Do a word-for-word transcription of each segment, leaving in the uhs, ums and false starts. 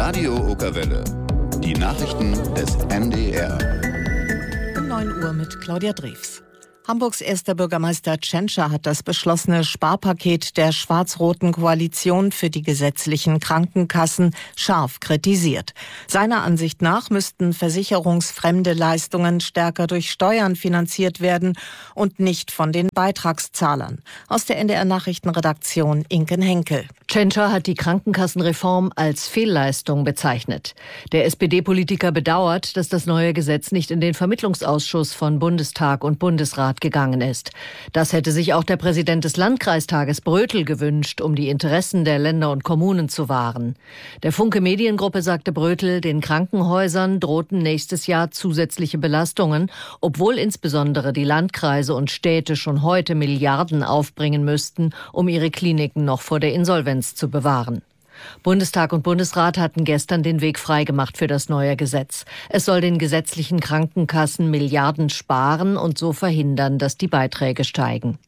Radio Okerwelle. Die Nachrichten des N D R. Um neun Uhr mit Claudia Drews. Hamburgs erster Bürgermeister Tschentscher hat das beschlossene Sparpaket der schwarz-roten Koalition für die gesetzlichen Krankenkassen scharf kritisiert. Seiner Ansicht nach müssten versicherungsfremde Leistungen stärker durch Steuern finanziert werden und nicht von den Beitragszahlern. Aus der N D R-Nachrichtenredaktion Inken Henkel. Tschentscher hat die Krankenkassenreform als Fehlleistung bezeichnet. Der S P D-Politiker bedauert, dass das neue Gesetz nicht in den Vermittlungsausschuss von Bundestag und Bundesrat gegangen ist. Das hätte sich auch der Präsident des Landkreistages Brötel gewünscht, um die Interessen der Länder und Kommunen zu wahren. Der Funke Mediengruppe sagte Brötel, den Krankenhäusern drohten nächstes Jahr zusätzliche Belastungen, obwohl insbesondere die Landkreise und Städte schon heute Milliarden aufbringen müssten, um ihre Kliniken noch vor der Insolvenz zu bewahren. Bundestag und Bundesrat hatten gestern den Weg freigemacht für das neue Gesetz. Es soll den gesetzlichen Krankenkassen Milliarden sparen und so verhindern, dass die Beiträge steigen.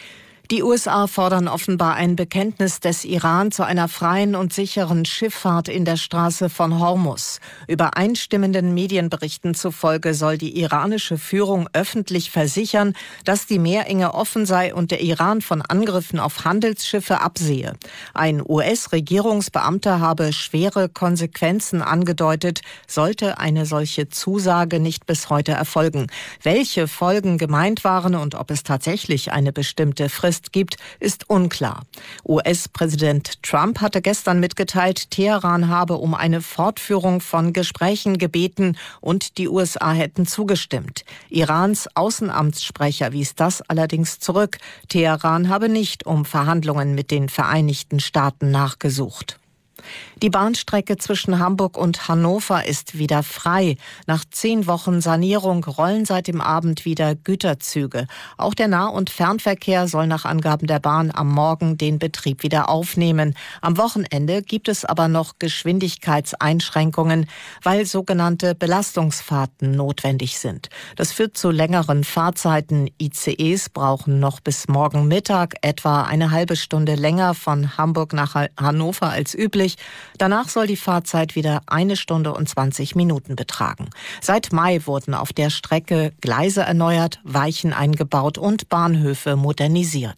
Die U S A fordern offenbar ein Bekenntnis des Iran zu einer freien und sicheren Schifffahrt in der Straße von Hormuz. Übereinstimmenden Medienberichten zufolge soll die iranische Führung öffentlich versichern, dass die Meerenge offen sei und der Iran von Angriffen auf Handelsschiffe absehe. Ein U S-Regierungsbeamter habe schwere Konsequenzen angedeutet, sollte eine solche Zusage nicht bis heute erfolgen. Welche Folgen gemeint waren und ob es tatsächlich eine bestimmte Frist gibt, ist unklar. U S-Präsident Trump hatte gestern mitgeteilt, Teheran habe um eine Fortführung von Gesprächen gebeten und die U S A hätten zugestimmt. Irans Außenamtssprecher wies das allerdings zurück. Teheran habe nicht um Verhandlungen mit den Vereinigten Staaten nachgesucht. Die Bahnstrecke zwischen Hamburg und Hannover ist wieder frei. Nach zehn Wochen Sanierung rollen seit dem Abend wieder Güterzüge. Auch der Nah- und Fernverkehr soll nach Angaben der Bahn am Morgen den Betrieb wieder aufnehmen. Am Wochenende gibt es aber noch Geschwindigkeitseinschränkungen, weil sogenannte Belastungsfahrten notwendig sind. Das führt zu längeren Fahrzeiten. I C Es brauchen noch bis morgen Mittag etwa eine halbe Stunde länger von Hamburg nach Hannover als üblich. Danach soll die Fahrzeit wieder eine Stunde und zwanzig Minuten betragen. Seit Mai wurden auf der Strecke Gleise erneuert, Weichen eingebaut und Bahnhöfe modernisiert.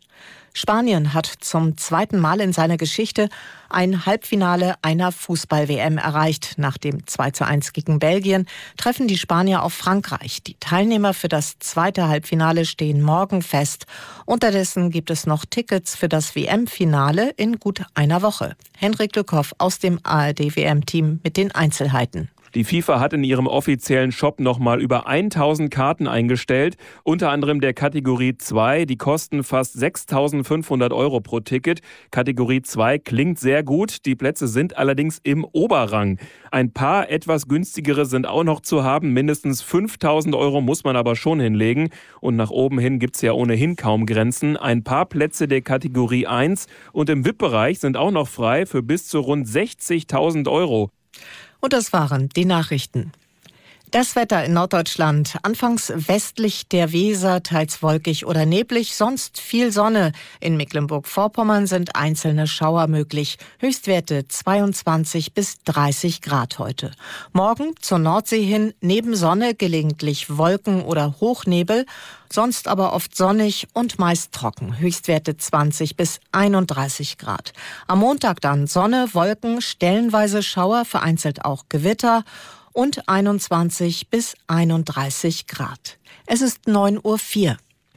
Spanien hat zum zweiten Mal in seiner Geschichte ein Halbfinale einer Fußball-W M erreicht. Nach dem zwei zu eins gegen Belgien treffen die Spanier auf Frankreich. Die Teilnehmer für das zweite Halbfinale stehen morgen fest. Unterdessen gibt es noch Tickets für das W M-Finale in gut einer Woche. Henrik Lückhoff aus dem A R D-W M-Team mit den Einzelheiten. Die FIFA hat in ihrem offiziellen Shop nochmal über tausend Karten eingestellt, unter anderem der Kategorie zwei. Die kosten fast sechstausendfünfhundert Euro pro Ticket. Kategorie zwei klingt sehr gut, die Plätze sind allerdings im Oberrang. Ein paar etwas günstigere sind auch noch zu haben, mindestens fünftausend Euro muss man aber schon hinlegen. Und nach oben hin gibt's ja ohnehin kaum Grenzen. Ein paar Plätze der Kategorie eins und im V I P-Bereich sind auch noch frei für bis zu rund sechzigtausend Euro. Und das waren die Nachrichten. Das Wetter in Norddeutschland. Anfangs westlich der Weser, teils wolkig oder neblig, sonst viel Sonne. In Mecklenburg-Vorpommern sind einzelne Schauer möglich. Höchstwerte zweiundzwanzig bis dreißig Grad heute. Morgen zur Nordsee hin neben Sonne gelegentlich Wolken oder Hochnebel. Sonst aber oft sonnig und meist trocken. Höchstwerte zwanzig bis einunddreißig Grad. Am Montag dann Sonne, Wolken, stellenweise Schauer, vereinzelt auch Gewitter und einundzwanzig bis einunddreißig Grad. Es ist neun Uhr vier.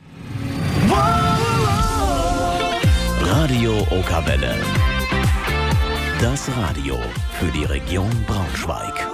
Radio Okerwelle. Das Radio für die Region Braunschweig.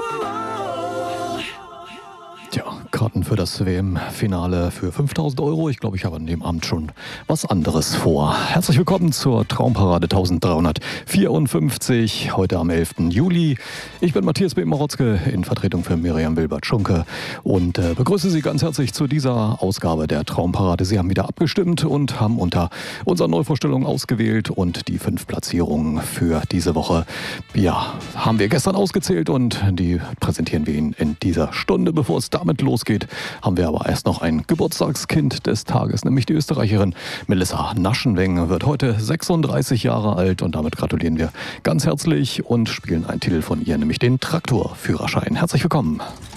Tja, Karten für das W M-Finale für fünftausend Euro. Ich glaube, ich habe an dem Abend schon was anderes vor. Herzlich willkommen zur Traumparade eintausenddreihundertvierundfünfzig, heute am elften Juli. Ich bin Matthias B. Marotzke in Vertretung für Miriam Wilbert-Schunke und äh, begrüße Sie ganz herzlich zu dieser Ausgabe der Traumparade. Sie haben wieder abgestimmt und haben unter unserer Neuvorstellung ausgewählt und die fünf Platzierungen für diese Woche, ja, haben wir gestern ausgezählt und die präsentieren wir Ihnen in dieser Stunde, bevor es damit losgeht, haben wir aber erst noch ein Geburtstagskind des Tages, nämlich die Österreicherin Melissa Naschenweng, wird heute sechsunddreißig Jahre alt und damit gratulieren wir ganz herzlich und spielen einen Titel von ihr, nämlich den Traktorführerschein. Herzlich willkommen.